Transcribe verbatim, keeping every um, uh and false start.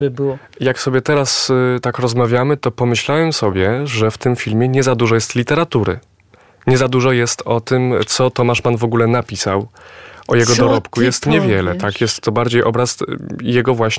by było. Jak sobie teraz y, tak rozmawiamy, to pomyślałem sobie, że w tym filmie nie za dużo jest literatury. Nie za dużo jest o tym, co Tomasz Mann w ogóle napisał. O jego Co dorobku ty jest powiesz? niewiele. Tak, jest to bardziej obraz jego właśnie